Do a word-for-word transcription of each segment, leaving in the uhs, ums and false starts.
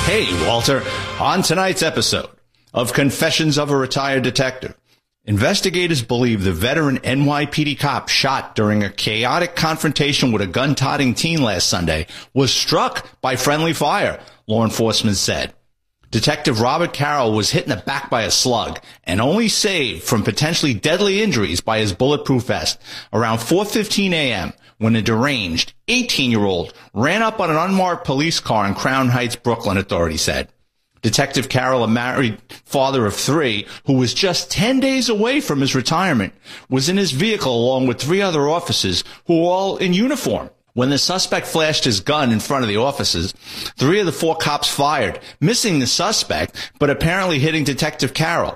Hey, Walter. On tonight's episode of Confessions of a Retired Detective, investigators believe the veteran N Y P D cop shot during a chaotic confrontation with a gun-toting teen last Sunday was struck by friendly fire, law enforcement said. Detective Robert Carroll was hit in the back by a slug and only saved from potentially deadly injuries by his bulletproof vest around four fifteen a.m. when a deranged eighteen-year-old ran up on an unmarked police car in Crown Heights, Brooklyn, authorities said. Detective Carroll, a married father of three, who was just ten days away from his retirement, was in his vehicle along with three other officers who were all in uniform. When the suspect flashed his gun in front of the officers, three of the four cops fired, missing the suspect, but apparently hitting Detective Carroll.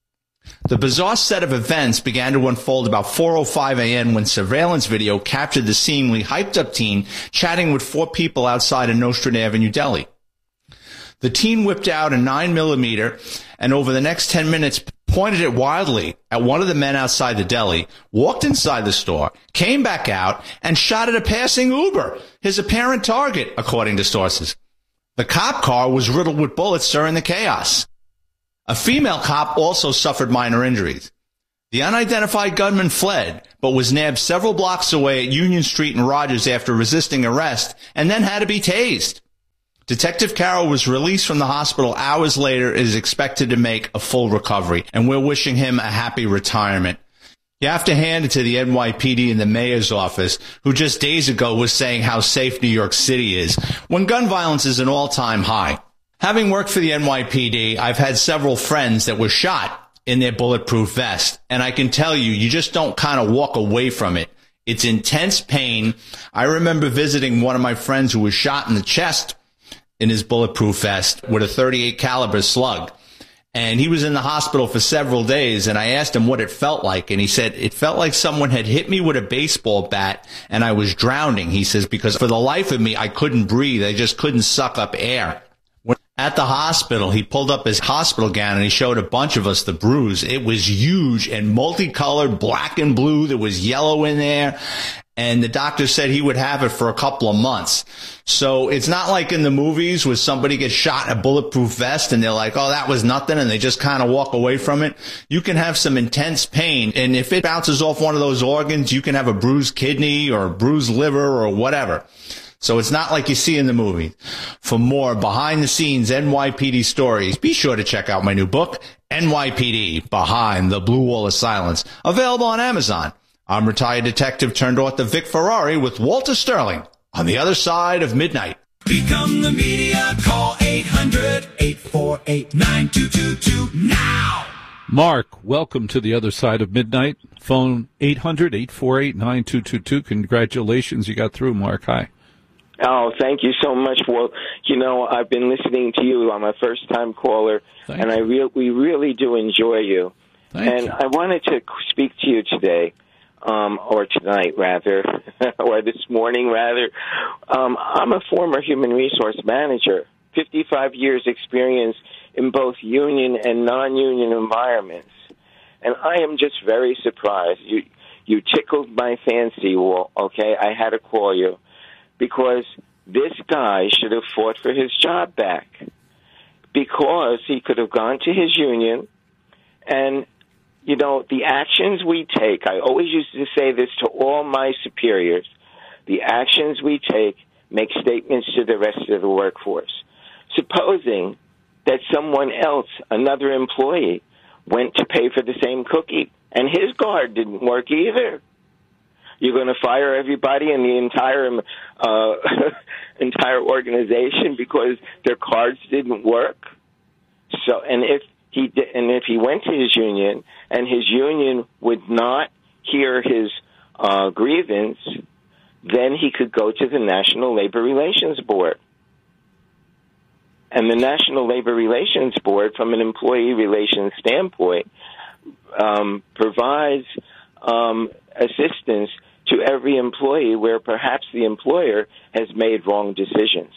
The bizarre set of events began to unfold about four oh five a.m. when surveillance video captured the seemingly hyped-up teen chatting with four people outside of Nostrand Avenue, Delhi. The teen whipped out a nine millimeter and over the next ten minutes pointed it wildly at one of the men outside the deli, walked inside the store, came back out, and shot at a passing Uber, his apparent target, according to sources. The cop car was riddled with bullets during the chaos. A female cop also suffered minor injuries. The unidentified gunman fled, but was nabbed several blocks away at Union Street in Rogers after resisting arrest, and then had to be tased. Detective Carroll was released from the hospital hours later and is expected to make a full recovery, and we're wishing him a happy retirement. You have to hand it to the N Y P D and the mayor's office, who just days ago was saying how safe New York City is, when gun violence is an all-time high. Having worked for the N Y P D, I've had several friends that were shot in their bulletproof vest, and I can tell you, you just don't kind of walk away from it. It's intense pain. I remember visiting one of my friends who was shot in the chest in his bulletproof vest with a thirty-eight caliber slug. And he was in the hospital for several days, and I asked him what it felt like, and he said, it felt like someone had hit me with a baseball bat, and I was drowning, he says, because for the life of me, I couldn't breathe. I just couldn't suck up air. When at the hospital, he pulled up his hospital gown, and he showed a bunch of us the bruise. It was huge and multicolored, black and blue. There was yellow in there. And the doctor said he would have it for a couple of months. So it's not like in the movies where somebody gets shot in a bulletproof vest and they're like, oh, that was nothing, and they just kind of walk away from it. You can have some intense pain, and if it bounces off one of those organs, you can have a bruised kidney or a bruised liver or whatever. So it's not like you see in the movie. For more behind-the-scenes N Y P D stories, be sure to check out my new book, N Y P D, Behind the Blue Wall of Silence, available on Amazon. I'm retired detective turned author Vic Ferrari with Walter Sterling on the other side of midnight. Become the media. Call eight hundred, eight four eight, nine two two two now. Mark, welcome to the other side of midnight. Phone eight hundred, eight four eight, nine two two two. Congratulations, you got through, Mark. Hi. Oh, thank you so much. Well, you know, I've been listening to you. I'm a first-time caller, Thank and I re- we really do enjoy you. Thank and you. I wanted to speak to you today. Um, or tonight, rather, or this morning, rather. Um, I'm a former human resource manager, fifty-five years experience in both union and non-union environments. And I am just very surprised. You you tickled my fancy, Walt, okay? I had to call you because this guy should have fought for his job back because he could have gone to his union and you know, the actions we take, I always used to say this to all my superiors, the actions we take make statements to the rest of the workforce. Supposing that someone else, another employee, went to pay for the same cookie, and his card didn't work either. You're going to fire everybody in the entire uh, entire organization because their cards didn't work? So, and if He did, and if he went to his union and his union would not hear his uh, grievance, then he could go to the National Labor Relations Board. And the National Labor Relations Board, from an employee relations standpoint, um, provides um, assistance to every employee where perhaps the employer has made wrong decisions.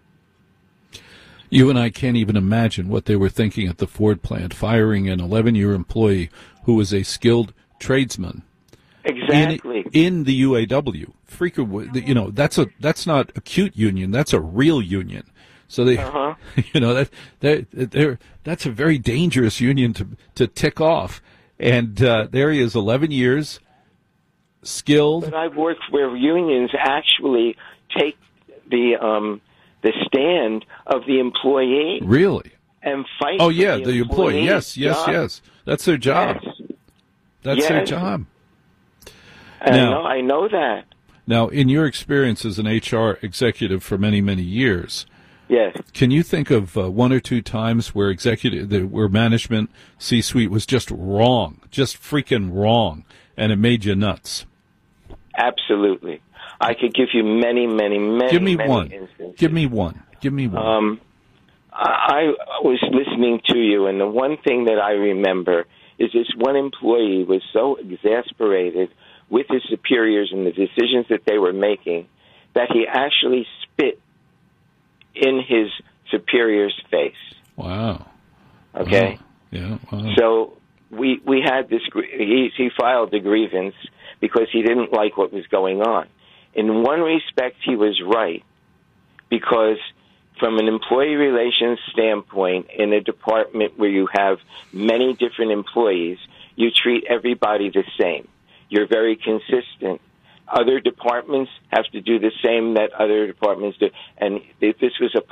You and I can't even imagine what they were thinking at the Ford plant, firing an eleven-year employee who was a skilled tradesman. Exactly. In, in the U A W. Freaker, you know, that's a that's not acute union, that's a real union. So they, Uh-huh. you know, that they they're that's a very dangerous union to to tick off. And uh, there he is, eleven years, skilled. But I've worked where unions actually take the um, the stand of the employee Really? and fight. Oh for yeah, the, the employee. employee's Yes, yes, job. yes. That's their job. Yes. That's their Yes. job. And Now- I know, I know that. Now, in your experience as an H R executive for many, many years, Yes. can you think of uh, one or two times where executive, the, where management C-suite was just wrong, just freaking wrong, and it made you nuts? Absolutely. I could give you many, many, many, Give me many one. instances. Give me one. Give me one. Um, I I was listening to you, and the one thing that I remember is this one employee was so exasperated with his superiors and the decisions that they were making that he actually spit in his superior's face. Wow. Okay? Wow. Yeah. Wow. So we we had this. gr- He he filed a grievance because he didn't like what was going on. In one respect, he was right because, from an employee relations standpoint, in a department where you have many different employees, you treat everybody the same. You're very consistent. Other departments have to do the same that other departments do, and if this was a